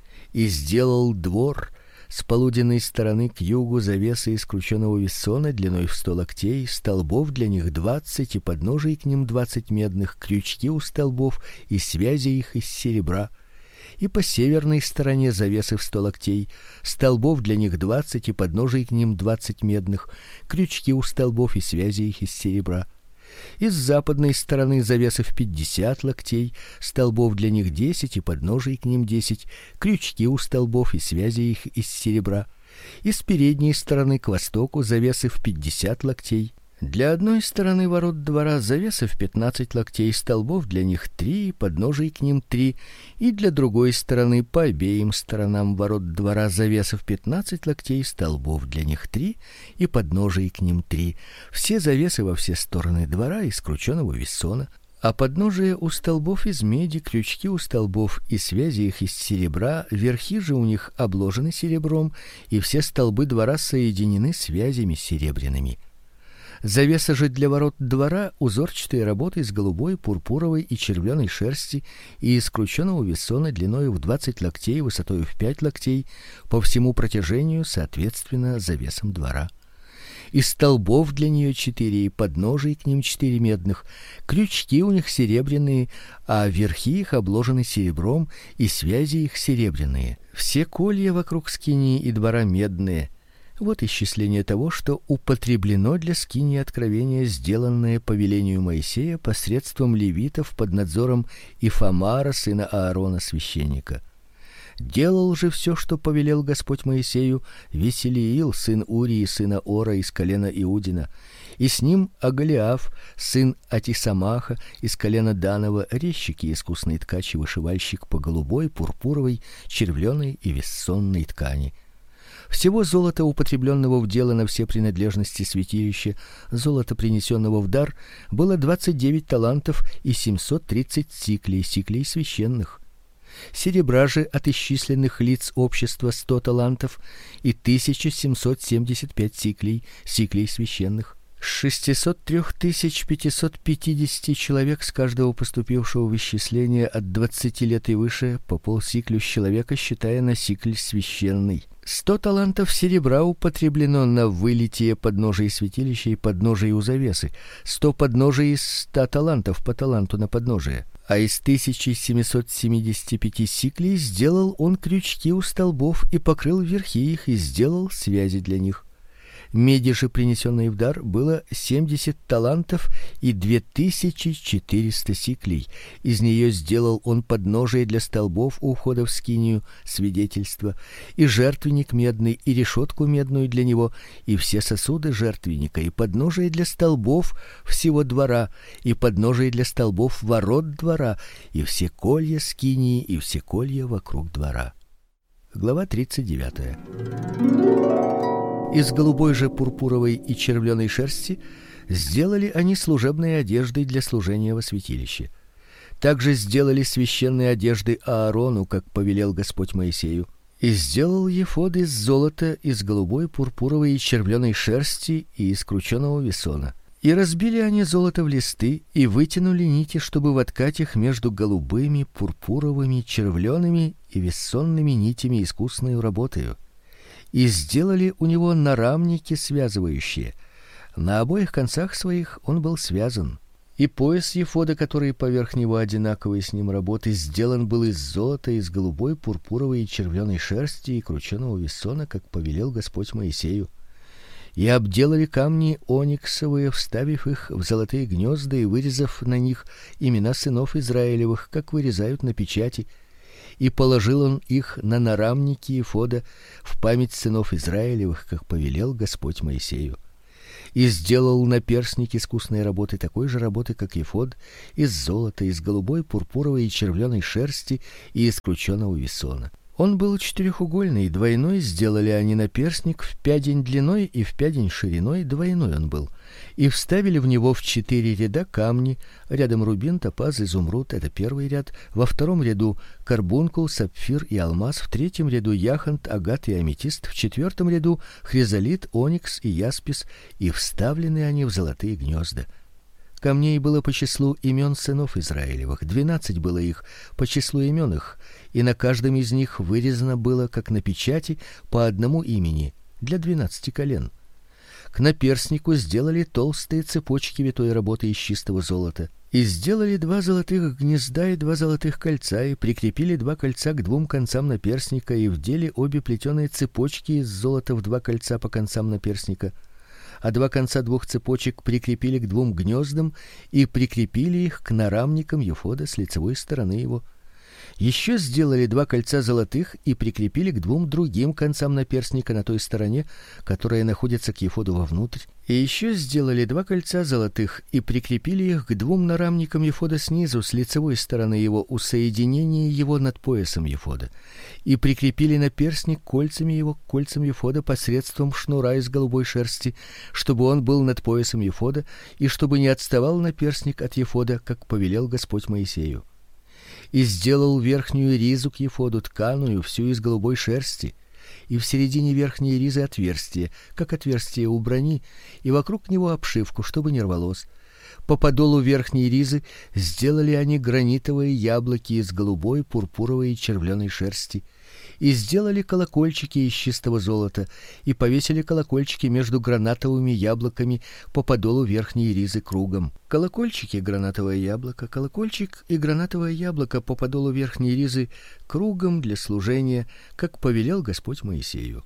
И сделал двор с полуденной стороны к югу завесы из крученого вессона длиной в сто локтей, столбов для них двадцать, и подножий к ним двадцать медных, крючки у столбов и связи их из серебра. И по северной стороне завесы в сто локтей, столбов для них двадцать, и подножий к ним двадцать медных, крючки у столбов и связи их из серебра. И с западной стороны завесы в пятьдесят локтей, столбов для них десять, и подножий к ним десять, крючки у столбов и связи их из серебра. И с передней стороны к востоку завесы в пятьдесят локтей. Для одной стороны ворот двора завесы в пятнадцать локтей, столбов для них три, подножий к ним три, и для другой стороны по обеим сторонам ворот двора завесы в пятнадцать локтей, столбов для них три, и подножий к ним три. Все завесы во все стороны двора из крученого вессона, а подножие у столбов из меди, крючки у столбов и связи их из серебра, верхи же у них обложены серебром, и все столбы двора соединены связями серебряными. Завеса же для ворот двора узорчатой работы из голубой, пурпуровой и червленой шерсти и из крученого вессона длиной в двадцать локтей, высотой в пять локтей, по всему протяжению соответственно завесам двора. И столбов для нее четыре, и подножий к ним четыре медных, крючки у них серебряные, а верхи их обложены серебром, и связи их серебряные. Все колья вокруг скинии и двора медные. Вот исчисление того, что употреблено для скинии откровения, сделанное по велению Моисея посредством левитов под надзором Ифамара сына Аарона священника. Делал же все, что повелел Господь Моисею, Веселиил сын Урии сына Ора из колена Иудина, и с ним Агалиаф сын Атисамаха из колена Данова, резчик и искусный ткач и вышивальщик по голубой, пурпуровой, червленой и вессонной ткани. Всего золота, употребленного в дело на все принадлежности святилища, золота, принесенного в дар, было двадцать девять талантов и семьсот тридцать сиклей, сиклей священных. Серебра же от исчисленных лиц общества сто талантов и тысяча семьсот семьдесят пять сиклей, сиклей священных. С шестисот трёх тысяч пятисот пятидесяти человек с каждого поступившего в исчисление от двадцати лет и выше по полсиклю с человека, считая на сикль священный. Сто талантов серебра употреблено на вылитие подножия святилища и подножия у завесы, сто подножий из ста талантов по таланту на подножие. А из тысячи семисот семидесяти пяти сиклей сделал он крючки у столбов и покрыл верхи их и сделал связи для них. Меди же, принесенной в дар, было семьдесят талантов и две тысячи четыреста сиклей. Из нее сделал он подножие для столбов у входа в скинию, свидетельство, и жертвенник медный, и решетку медную для него, и все сосуды жертвенника, и подножие для столбов всего двора, и подножие для столбов ворот двора, и все колья скинии, и все колья вокруг двора. Глава тридцать девятая. Из голубой же, пурпуровой и червленой шерсти сделали они служебные одежды для служения во святилище. Также сделали священные одежды Аарону, как повелел Господь Моисею. И сделал ефод из золота, из голубой, пурпуровой и червленой шерсти и из крученого весона. И разбили они золото в листы и вытянули нити, чтобы воткать их между голубыми, пурпуровыми, червлеными и вессонными нитями искусною работою. И сделали у него нарамники связывающие. На обоих концах своих он был связан. И пояс ефода, который поверх него одинаковой с ним работы, сделан был из золота, из голубой, пурпуровой и червленой шерсти и крученого вессона, как повелел Господь Моисею. И обделали камни ониксовые, вставив их в золотые гнезда и вырезав на них имена сынов Израилевых, как вырезают на печати. И положил он их на нарамники ефода в память сынов Израилевых, как повелел Господь Моисею. И сделал наперстник искусной работы, такой же работы, как ефод, из золота, из голубой, пурпуровой и червленой шерсти и из крученого весона. Он был четырехугольный, двойной сделали они наперстник, в пядень длиной и в пядень шириной, двойной он был. И вставили в него в четыре ряда камни, рядом рубин, топаз, изумруд, это первый ряд, во втором ряду карбункул, сапфир и алмаз, в третьем ряду яхонт, агат и аметист, в четвертом ряду хризолит, оникс и яспис, и вставлены они в золотые гнезда. Камней было по числу имен сынов Израилевых, двенадцать было их по числу имен их, и на каждом из них вырезано было, как на печати, по одному имени для двенадцати колен. К наперстнику сделали толстые цепочки витой работы из чистого золота, и сделали два золотых гнезда и два золотых кольца, и прикрепили два кольца к двум концам наперстника, и вдели обе плетеные цепочки из золота в два кольца по концам наперстника. А два конца двух цепочек прикрепили к двум гнездам и прикрепили их к нарамникам ефода с лицевой стороны его. Еще сделали два кольца золотых и прикрепили к двум другим концам наперстника на той стороне, которая находится к ефоду вовнутрь. И еще сделали два кольца золотых и прикрепили их к двум нарамникам ефода снизу с лицевой стороны его у соединения его над поясом ефода. И прикрепили наперстник кольцами его к кольцам ефода посредством шнура из голубой шерсти, чтобы он был над поясом ефода и чтобы не отставал наперстник от ефода, как повелел Господь Моисею. И сделал верхнюю ризу к ефоду тканую, всю из голубой шерсти, и в середине верхней ризы отверстие, как отверстие у брони, и вокруг него обшивку, чтобы не рвалось. По подолу верхней ризы сделали они гранитовые яблоки из голубой, пурпуровой и червленой шерсти, и сделали колокольчики из чистого золота, и повесили колокольчики между гранатовыми яблоками по подолу верхней ризы кругом. Колокольчики, гранатовое яблоко, колокольчик и гранатовое яблоко по подолу верхней ризы кругом для служения, как повелел Господь Моисею.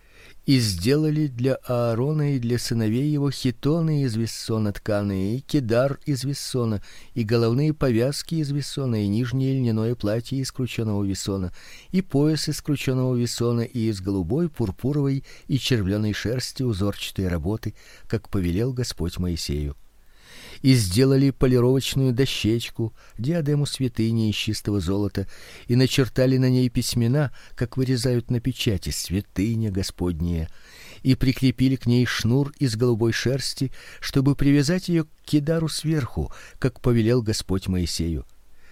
И сделали для Аарона и для сыновей его хитоны из вессона тканые, и кедар из вессона, и головные повязки из вессона, и нижнее льняное платье из крученого вессона, и пояс из крученого вессона, и из голубой, пурпуровой и червленой шерсти узорчатой работы, как повелел Господь Моисею. И сделали полировочную дощечку, диадему святыни из чистого золота, и начертали на ней письмена, как вырезают на печати: святыня Господняя, и прикрепили к ней шнур из голубой шерсти, чтобы привязать ее к кедару сверху, как повелел Господь Моисею.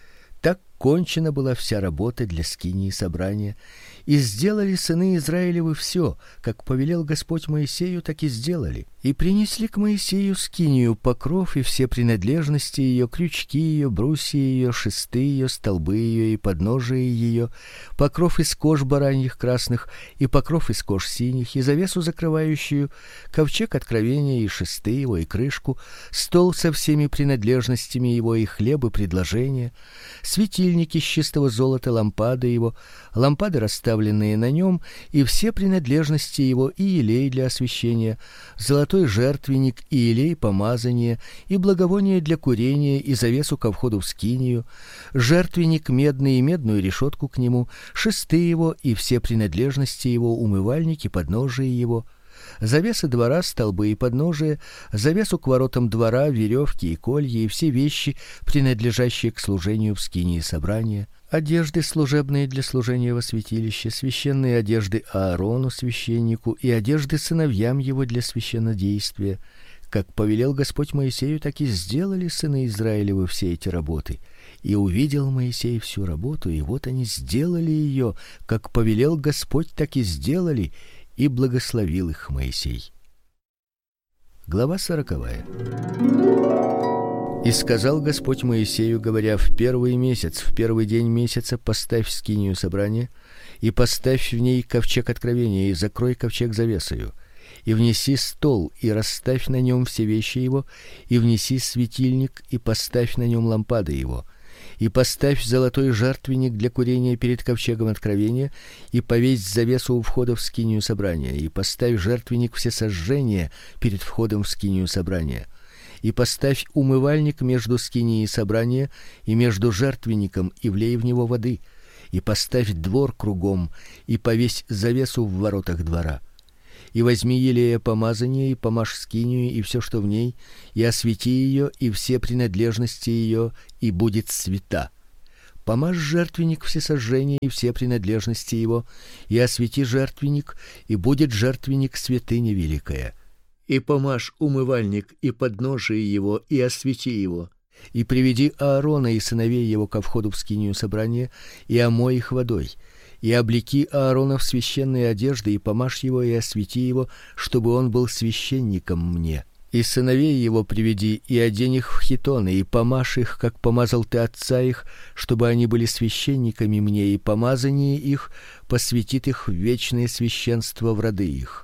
Так кончена была вся работа для скинии собрания, и сделали сыны Израилевы все, как повелел Господь Моисею, так и сделали. И принесли к Моисею скинию, покров и все принадлежности ее, крючки ее, брусья ее, шесты ее, столбы ее и подножия ее, покров из кож бараньих красных и покров из кож синих, и завесу закрывающую, ковчег откровения и шесты его и крышку, стол со всеми принадлежностями его и хлеб и предложения, светильники из чистого золота, лампады его, лампады, расставленные на нем, и все принадлежности его, и елей для освящения, золотой жертвенник, и елей помазания, и благовоние для курения, и завесу ко входу в скинию, жертвенник медный и медную решетку к нему, шесты его и все принадлежности его, умывальники, подножия его, завесы двора, столбы и подножия, завесу к воротам двора, веревки и колья и все вещи, принадлежащие к служению в скинии собрания, одежды служебные для служения во святилище, священные одежды Аарону священнику и одежды сыновьям его для священнодействия. Как повелел Господь Моисею, так и сделали сыны Израилевы все эти работы. И увидел Моисей всю работу, и вот они сделали ее, как повелел Господь, так и сделали, и благословил их Моисей. Глава сороковая. И сказал Господь Моисею, говоря: в первый месяц, в первый день месяца поставь скинию собрания, и поставь в ней ковчег откровения, и закрой ковчег завесою, И внеси стол, и расставь на нем все вещи его, и внеси светильник, и поставь на нем лампады его. И поставь золотой жертвенник для курения перед ковчегом откровения, и повесь завесу у входа в скинию собрания, и поставь жертвенник всесожжения перед входом в скинию собрания. И поставь умывальник между скинией собрания и между жертвенником, и влей в него воды. И поставь двор кругом, и повесь завесу в воротах двора. И возьми елея помазания, и помажь скинию и все, что в ней, и освети ее, и все принадлежности ее, и будет свята. Помажь жертвенник всесожжения и все принадлежности его, и освети жертвенник, и будет жертвенник святыня великая. И помажь умывальник и подножие его, и освети его. И приведи Аарона и сыновей его ко входу в скинию собрания, и омой их водой. И облеки Аарона в священные одежды, и помажь его, и освети его, чтобы он был священником мне. И сыновей его приведи, и одень их в хитоны, и помажь их, как помазал ты отца их, чтобы они были священниками мне, и помазание их посвятит их в вечное священство в роды их.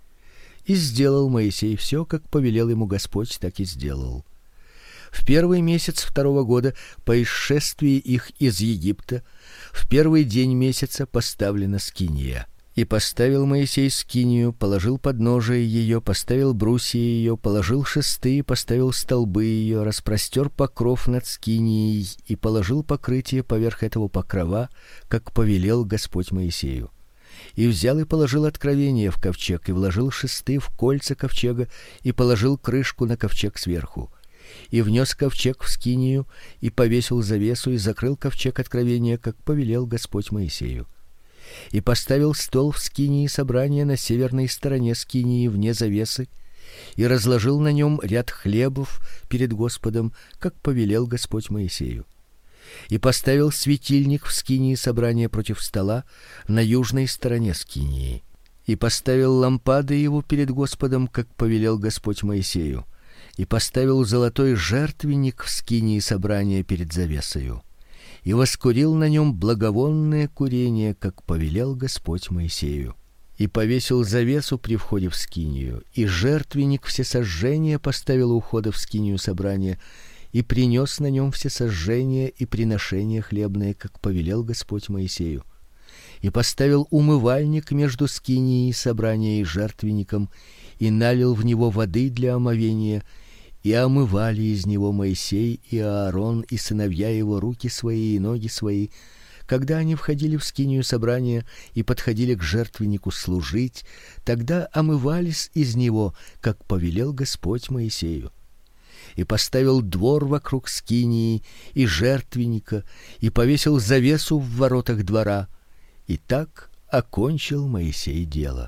И сделал Моисей все, как повелел ему Господь, так и сделал. В первый месяц второго года по исшествии их из Египта, в первый день месяца поставлена скиния. И поставил Моисей скинию, положил подножие ее, поставил брусья ее, положил шесты, поставил столбы ее, распростер покров над скинией и положил покрытие поверх этого покрова, как повелел Господь Моисею. И взял и положил откровение в ковчег, и вложил шесты в кольца ковчега, и положил крышку на ковчег сверху. И внес ковчег в скинию, и повесил завесу, и закрыл ковчег откровения, как повелел Господь Моисею. И поставил стол в скинии собрания на северной стороне скинии вне завесы, и разложил на нем ряд хлебов перед Господом, как повелел Господь Моисею. И поставил светильник в скинии собрания против стола на южной стороне скинии. И поставил лампады его перед Господом, как повелел Господь Моисею. И поставил золотой жертвенник в скинии собрания перед завесою. И воскурил на нем благовонное курение, как повелел Господь Моисею. И повесил завесу при входе в скинию, и жертвенник всесожжения поставил у входа в скинию собрания, и принес на нем всесожжения и приношения хлебные, как повелел Господь Моисею. И поставил умывальник между скинией собрания и жертвенником, и налил в него воды для омовения, и омывали из него Моисей и Аарон и сыновья его руки свои и ноги свои, когда они входили в скинию собрания и подходили к жертвеннику служить, тогда омывались из него, как повелел Господь Моисею. И поставил двор вокруг скинии и жертвенника, и повесил завесу в воротах двора, и так окончил Моисей дело.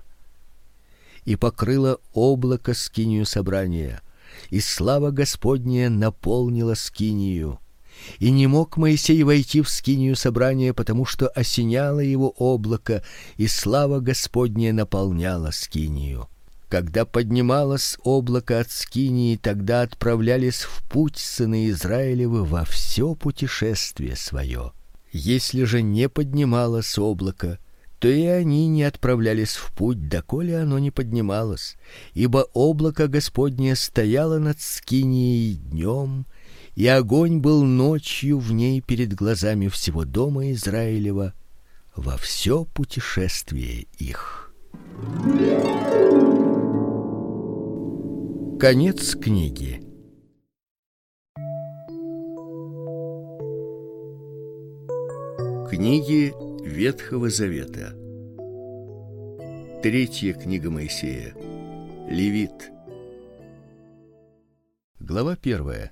И покрыло облако скинию собрания, и слава Господня наполнила скинию. И не мог Моисей войти в скинию собрания, потому что осеняло его облако, и слава Господня наполняла скинию. Когда поднималось облако от скинии, тогда отправлялись в путь сыны Израилевы во все путешествие свое. Если же не поднималось облако, то и они не отправлялись в путь, доколе оно не поднималось, ибо облако Господне стояло над скинией днем, и огонь был ночью в ней перед глазами всего дома Израилева во все путешествие их. Конец книги. Книги Ветхого Завета. Третья книга Моисея. Левит. Глава первая.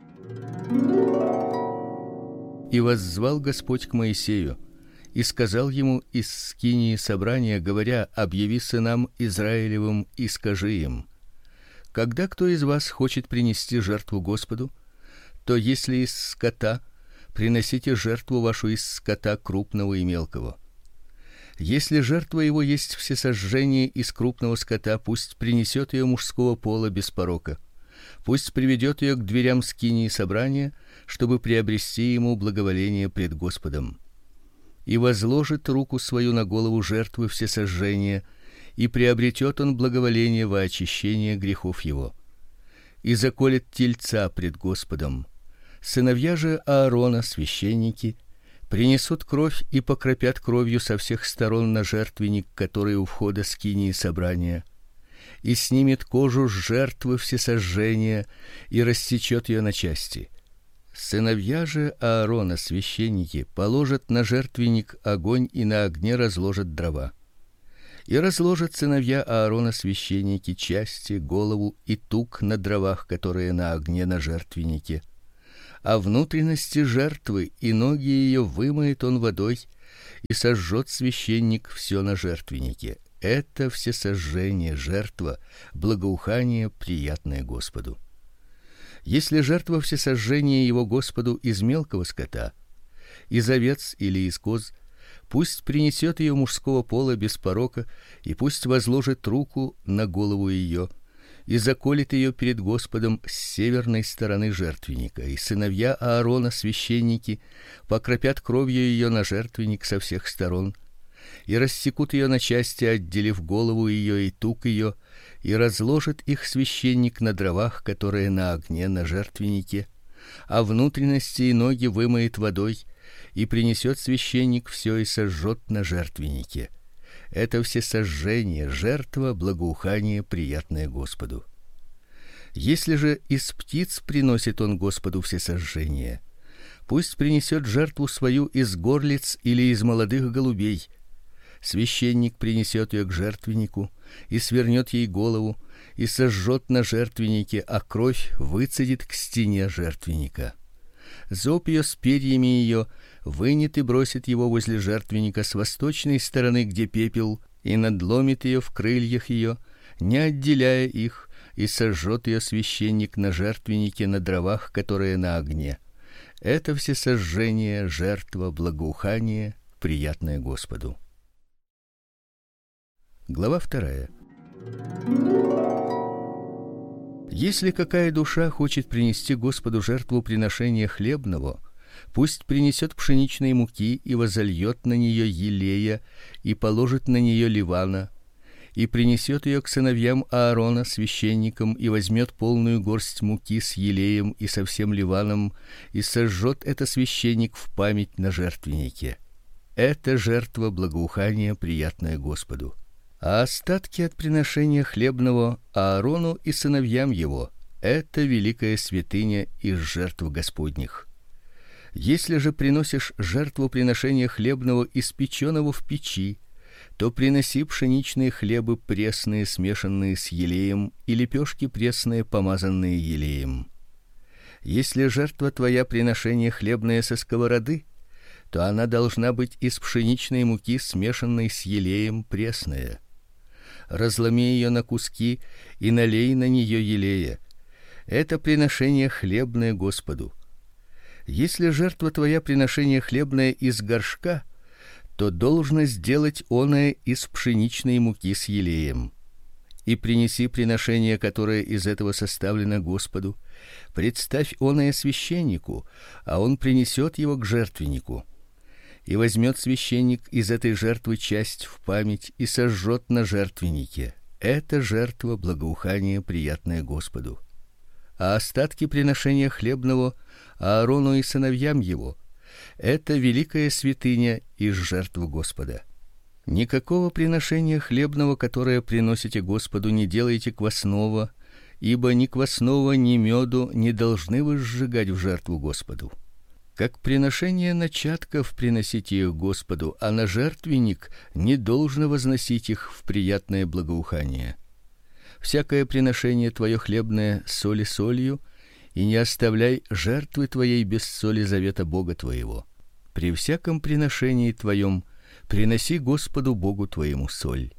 И воззвал Господь к Моисею, и сказал ему из скинии собрания, говоря: объяви сынам Израилевым и скажи им: когда кто из вас хочет принести жертву Господу, то если из скота, приносите жертву вашу из скота крупного и мелкого. Если жертва его есть всесожжение из крупного скота, пусть принесет ее мужского пола без порока. Пусть приведет ее к дверям скинии собрания, чтобы приобрести ему благоволение пред Господом. И возложит руку свою на голову жертвы всесожжения, и приобретет он благоволение во очищение грехов его. И заколет тельца пред Господом. Сыновья же Аарона, священники, принесут кровь и покропят кровью со всех сторон на жертвенник, который у входа скинии собрания, и снимет кожу с жертвы всесожжения и рассечет ее на части. Сыновья же Аарона, священники, положат на жертвенник огонь и на огне разложат дрова. И разложат сыновья Аарона, священники, части, голову и тук на дровах, которые на огне на жертвеннике. А внутренности жертвы и ноги ее вымоет он водой, и сожжет священник все на жертвеннике. Это всесожжение, жертва, благоухание, приятное Господу. Если жертва всесожжения его Господу из мелкого скота, из овец или из коз, пусть принесет ее мужского пола без порока, и пусть возложит руку на голову ее и заколет ее перед Господом с северной стороны жертвенника. И сыновья Аарона, священники, покропят кровью ее на жертвенник со всех сторон, и рассекут ее на части, отделив голову ее и тук ее, и разложит их священник на дровах, которые на огне на жертвеннике, а внутренности и ноги вымоет водой, и принесет священник все и сожжет на жертвеннике. Это всесожжение, жертва, благоухание, приятное Господу. Если же из птиц приносит он Господу всесожжение, пусть принесет жертву свою из горлиц или из молодых голубей. Священник принесет ее к жертвеннику и свернет ей голову и сожжет на жертвеннике, а кровь выцедит к стене жертвенника. Зоб ее с перьями ее вынет и бросит его возле жертвенника с восточной стороны, где пепел, и надломит ее в крыльях ее, не отделяя их, и сожжет ее священник на жертвеннике на дровах, которые на огне. Это всесожжение, жертва, благоухание, приятное Господу. Глава вторая. Если какая душа хочет принести Господу жертву приношения хлебного, пусть принесет пшеничной муки и возольет на нее елея и положит на нее ливана, и принесет ее к сыновьям Аарона, священникам, и возьмет полную горсть муки с елеем и со всем ливаном, и сожжет это священник в память на жертвеннике. Это жертва благоухания, приятная Господу. А остатки от приношения хлебного Аарону и сыновьям его — это великая святыня из жертв Господних. Если же приносишь жертву приношения хлебного, испечённого в печи, то приноси пшеничные хлебы пресные, смешанные с елеем, и лепешки пресные, помазанные елеем. Если жертва твоя приношение хлебное со сковороды, то она должна быть из пшеничной муки, смешанной с елеем, пресная. Разломи ее на куски и налей на нее елея. Это приношение хлебное Господу. Если жертва твоя приношение хлебное из горшка, то должно сделать оное из пшеничной муки с елеем. И принеси приношение, которое из этого составлено Господу. Представь оное священнику, а он принесет его к жертвеннику. И возьмет священник из этой жертвы часть в память и сожжет на жертвеннике. Это жертва благоухания, приятная Господу. А остатки приношения хлебного Аарону и сыновьям его — это великая святыня из жертв Господа. Никакого приношения хлебного, которое приносите Господу, не делайте квасного, ибо ни квасного, ни меду не должны вы сжигать в жертву Господу. Как приношение начатков приносите их Господу, а на жертвенник не должно возносить их в приятное благоухание. Всякое приношение твое хлебное соли солью, и не оставляй жертвы твоей без соли завета Бога твоего. При всяком приношении твоем приноси Господу Богу твоему соль.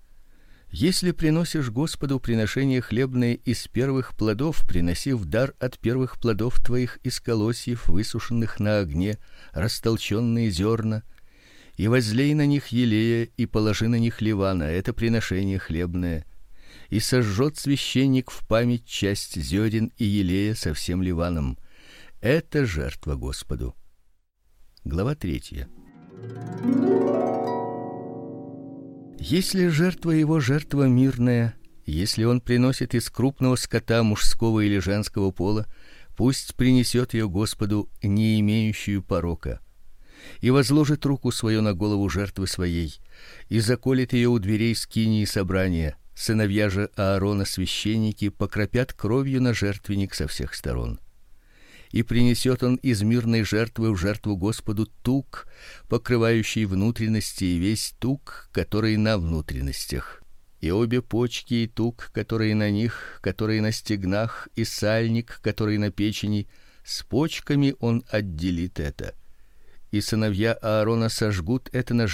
Если приносишь Господу приношение хлебное из первых плодов, приноси в дар от первых плодов твоих из колосьев, высушенных на огне, растолченные зерна, и возлей на них елея и положи на них ливана. Это приношение хлебное. И сожжет священник в память часть зерен и елея со всем ливаном. Это жертва Господу. Глава третья. Если жертва его жертва мирная, если он приносит из крупного скота мужского или женского пола, пусть принесет ее Господу, не имеющую порока, и возложит руку свою на голову жертвы своей, и заколет ее у дверей скинии собрания. Сыновья же Аарона, священники, покропят кровью на жертвенник со всех сторон. И принесет он из мирной жертвы в жертву Господу тук, покрывающий внутренности, и весь тук, который на внутренностях, и обе почки, и тук, которые на них, которые на стегнах, и сальник, который на печени, с почками он отделит это. И сыновья Аарона сожгут это на